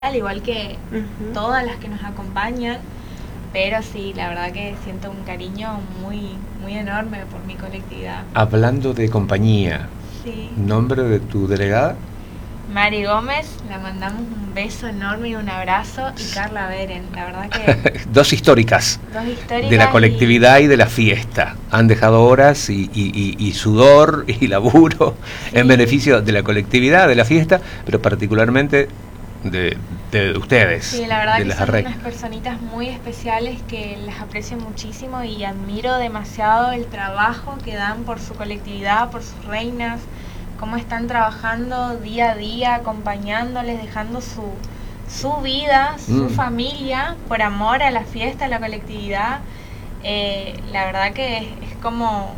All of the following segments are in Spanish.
al igual que todas las que nos acompañan, pero sí, la verdad que siento un cariño muy, muy enorme por mi colectividad. Hablando de compañía, Sí. ¿nombre de tu delegada? Mari Gómez, la mandamos un beso enorme y un abrazo, y Carla Beren, la verdad que... Dos históricas de la colectividad y de la fiesta. Han dejado horas y sudor y laburo en beneficio de la colectividad, de la fiesta, pero particularmente de ustedes. Sí, la verdad de que las son REC. unas personitas muy especiales que las aprecio muchísimo y admiro demasiado el trabajo que dan por su colectividad, por sus reinas, cómo están trabajando día a día, acompañándoles, dejando su vida, su familia, por amor a la fiesta, a la colectividad. La verdad que es como,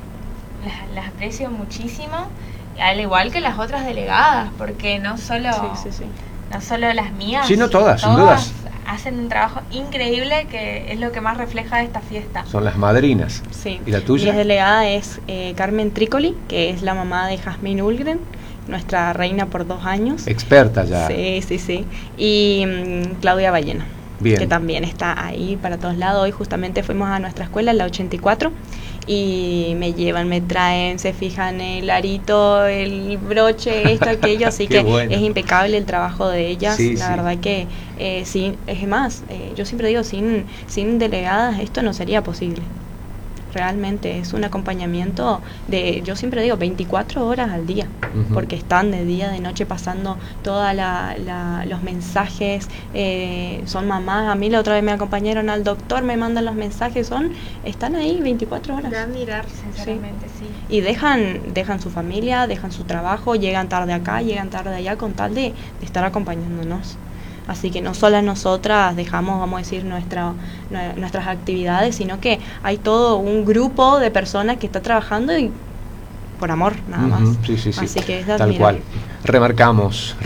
las aprecio muchísimo, al igual que las otras delegadas, porque no solo, no solo las mías, sino todas, sin dudas. Hacen un trabajo increíble que es lo que más refleja esta fiesta. Son las madrinas. Sí. ¿Y la tuya? Mi delegada es Carmen Tricoli, que es la mamá de Jazmín Ulgren, nuestra reina por 2 años. Experta ya. Sí. Y Claudia Ballena, Bien. que también está ahí para todos lados. Hoy justamente fuimos a nuestra escuela, la 84, y me llevan, me traen, se fijan el arito, el broche, esto, aquello, así que bueno. Es impecable el trabajo de ellas. Sí, la verdad que sí, es más, yo siempre digo, sin delegadas esto no sería posible. Realmente es un acompañamiento de, yo siempre digo, 24 horas al día, porque están de día, de noche pasando todos los mensajes, son mamás. A mí la otra vez me acompañaron al doctor, me mandan los mensajes, están ahí 24 horas. De admirar, sinceramente, sí. Y dejan su familia, dejan su trabajo, llegan tarde acá, llegan tarde allá, con tal de estar acompañándonos. Así que no solo nosotras dejamos, vamos a decir, nuestras actividades, sino que hay todo un grupo de personas que está trabajando y por amor, nada más. Sí. Así que es de tal admirar. cual. Remarcamos,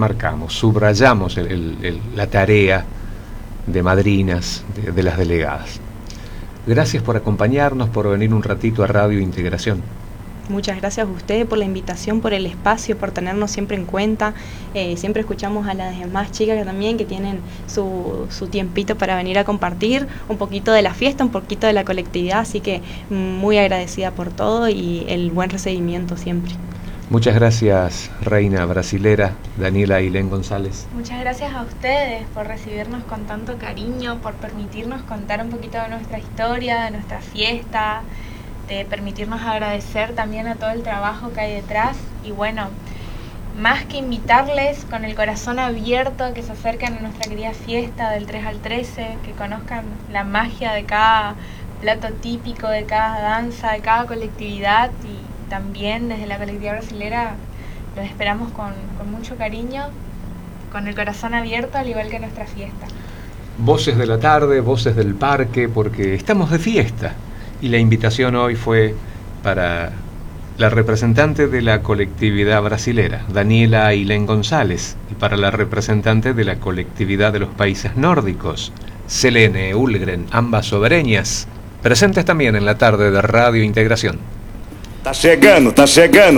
subrayamos la tarea de madrinas de las delegadas. Gracias por acompañarnos, por venir un ratito a Radio Integración. Muchas gracias a ustedes por la invitación, por el espacio, por tenernos siempre en cuenta. Siempre escuchamos a las demás chicas también que tienen su tiempito para venir a compartir un poquito de la fiesta, un poquito de la colectividad, así que muy agradecida por todo y el buen recibimiento siempre. Muchas gracias, reina brasilera Daniela Ailén González. Muchas gracias a ustedes por recibirnos con tanto cariño, por permitirnos contar un poquito de nuestra historia, de nuestra fiesta, de permitirnos agradecer también a todo el trabajo que hay detrás. Y bueno, más que invitarles con el corazón abierto que se acerquen a nuestra querida fiesta del 3 al 13, que conozcan la magia de cada plato típico, de cada danza, de cada colectividad, y también desde la colectividad brasilera los esperamos con mucho cariño, con el corazón abierto, al igual que nuestra fiesta. Voces de la tarde, voces del parque, porque estamos de fiesta. Y la invitación hoy fue para la representante de la colectividad brasilera, Daniela Ailén González, y para la representante de la colectividad de los países nórdicos, Selene Ulgren, ambas sobereñas, presentes también en la tarde de Radio Integración. Tá chegando.